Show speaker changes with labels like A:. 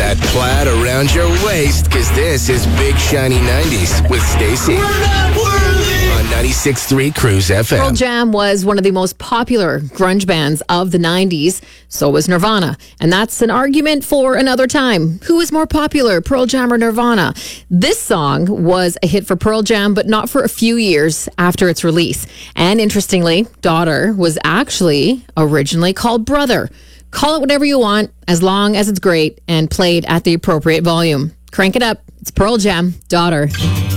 A: that plaid around your waist, because this is Big Shiny 90s with Stacy.
B: We're not worthy.
A: On 96.3 Cruise FM.
C: Pearl Jam was one of the most popular grunge bands of the 90s. So was Nirvana. And that's an argument for another time. Who is more popular, Pearl Jam or Nirvana? This song was a hit for Pearl Jam, but not for a few years after its release. And interestingly, Daughter was actually originally called Brother. Call it whatever you want, as long as it's great and played at the appropriate volume. Crank it up. It's Pearl Jam, Daughter.